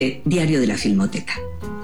Diario de la Filmoteca.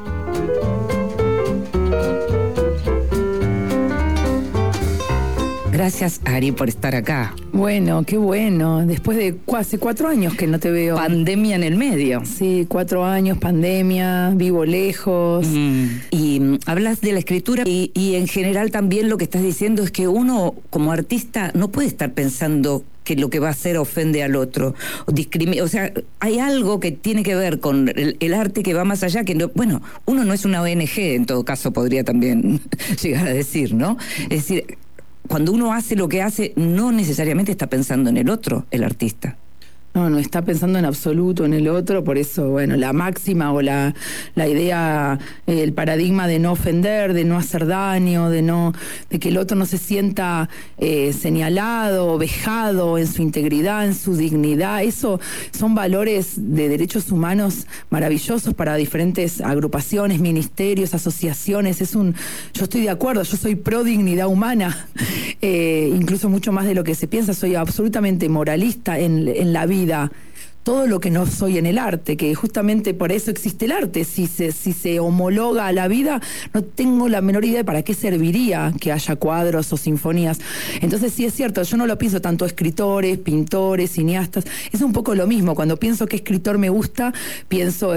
Gracias, Ari, por estar acá. Bueno, qué bueno. Después de hace 4 años que no te veo. Pandemia en el medio. Sí, 4 años, pandemia, vivo lejos. Y hablas de la escritura y en general también lo que estás diciendo es que uno como artista no puede estar pensando que lo que va a hacer ofende al otro. O sea, hay algo que tiene que ver con el arte que va más allá, que no, bueno, uno no es una ONG, en todo caso podría también llegar a decir, ¿no? Es decir, cuando uno hace lo que hace, no necesariamente está pensando en el otro, el artista. No está pensando en absoluto en el otro, por eso, bueno, la máxima o la idea, el paradigma de no ofender, de no hacer daño, de que el otro no se sienta señalado, vejado en su integridad, en su dignidad. Eso son valores de derechos humanos maravillosos para diferentes agrupaciones, ministerios, asociaciones. Yo estoy de acuerdo, yo soy pro dignidad humana, incluso mucho más de lo que se piensa. Soy absolutamente moralista en la vida. Todo lo que no soy en el arte, que justamente por eso existe el arte. Si se homologa a la vida, no tengo la menor idea de para qué serviría que haya cuadros o sinfonías. Entonces sí es cierto, yo no lo pienso tanto escritores, pintores, cineastas. Es un poco lo mismo. Cuando pienso que escritor me gusta, pienso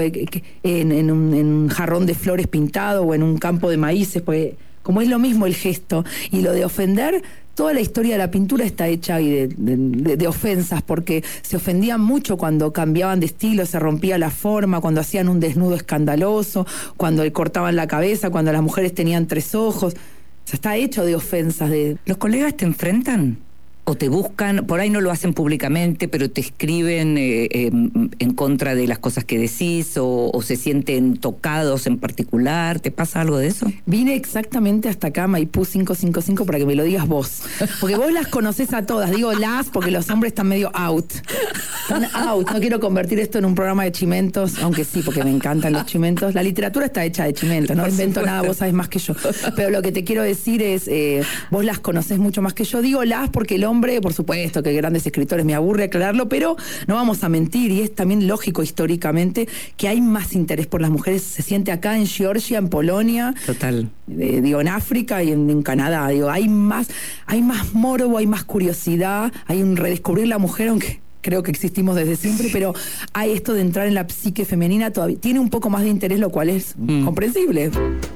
en un jarrón de flores pintado o en un campo de maíces, porque como es lo mismo el gesto. Y lo de ofender, toda la historia de la pintura está hecha de ofensas, porque se ofendían mucho cuando cambiaban de estilo, se rompía la forma, cuando hacían un desnudo escandaloso, cuando le cortaban la cabeza, cuando las mujeres tenían 3 ojos. O sea, está hecho de ofensas. ¿Los colegas te enfrentan? ¿O te buscan? Por ahí no lo hacen públicamente, pero te escriben en contra de las cosas que decís, o se sienten tocados en particular. ¿Te pasa algo de eso? Vine exactamente hasta acá, Maipú 555, para que me lo digas vos. Porque vos las conocés a todas. Digo las porque los hombres están medio out. Están out. No quiero convertir esto en un programa de chimentos, aunque sí, porque me encantan los chimentos. La literatura está hecha de chimentos, no invento nada, vos sabés más que yo. Pero lo que te quiero decir es, vos las conocés mucho más que yo. Digo las porque el hombre, por supuesto que grandes escritores, me aburre aclararlo, pero no vamos a mentir, y es también lógico históricamente que hay más interés por las mujeres. Se siente acá en Georgia, en Polonia, total, en África y en Canadá. Hay más morbo, hay más curiosidad, hay un redescubrir la mujer, aunque creo que existimos desde siempre, pero hay esto de entrar en la psique femenina, todavía tiene un poco más de interés, lo cual es comprensible.